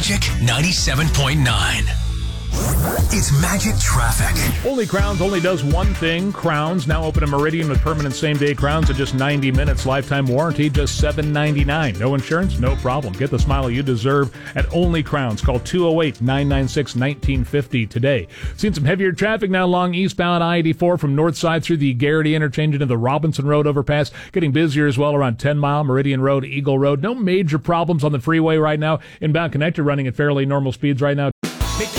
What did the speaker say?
Magic 97.9. It's Magic Traffic. Only Crowns only does one thing. Crowns now open in Meridian with permanent same-day crowns in just 90 minutes. Lifetime warranty, just $7.99. No insurance? No problem. Get the smile you deserve at Only Crowns. Call 208-996-1950 today. Seen some heavier traffic now along eastbound I-84 from north side through the Garrity interchange into the Robinson Road overpass. Getting busier as well around 10 Mile, Meridian Road, Eagle Road. No major problems on the freeway right now. Inbound connector running at fairly normal speeds right now.